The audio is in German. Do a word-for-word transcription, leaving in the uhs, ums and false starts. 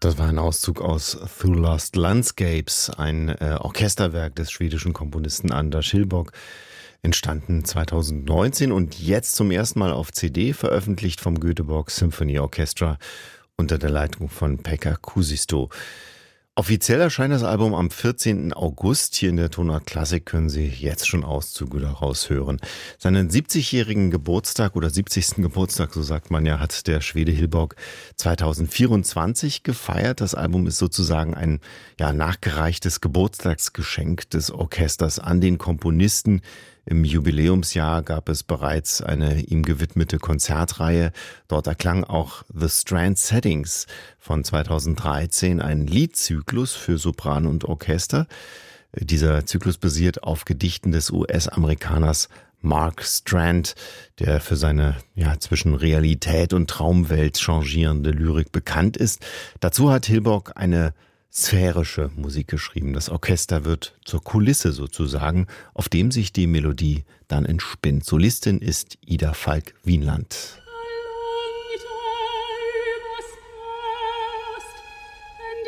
Das war ein Auszug aus Through Lost Landscapes, ein äh, Orchesterwerk des schwedischen Komponisten Anders Hillborg, entstanden zweitausendneunzehn und jetzt zum ersten Mal auf C D, veröffentlicht vom Göteborg Symphony Orchestra unter der Leitung von Pekka Kuusisto. Offiziell erscheint das Album am vierzehnten August. Hier in der Tonart Klassik können Sie jetzt schon Auszüge daraus hören. Seinen siebzigjährigen Geburtstag oder siebzigsten Geburtstag, so sagt man ja, hat der Schwede Hillborg zweitausendvierundzwanzig gefeiert. Das Album ist sozusagen ein ja, nachgereichtes Geburtstagsgeschenk des Orchesters an den Komponisten. Im Jubiläumsjahr gab es bereits eine ihm gewidmete Konzertreihe. Dort erklang auch The Strand Settings von zweitausenddreizehn, ein Liedzyklus für Sopran und Orchester. Dieser Zyklus basiert auf Gedichten des U S-Amerikaners Mark Strand, der für seine ja, zwischen Realität und Traumwelt changierende Lyrik bekannt ist. Dazu hat Hillborg eine sphärische Musik geschrieben. Das Orchester wird zur Kulisse sozusagen, auf dem sich die Melodie dann entspinnt. Solistin ist Ida Falk-Wienland.